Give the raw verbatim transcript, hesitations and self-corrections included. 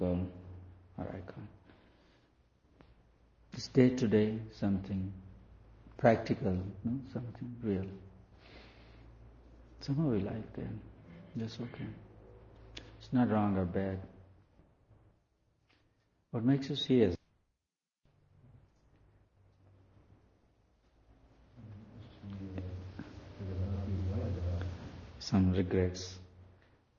or icon. It's day to day, something practical, no? Something real. Somehow we like that. That's okay. It's not wrong or bad. What makes us here? Some regrets.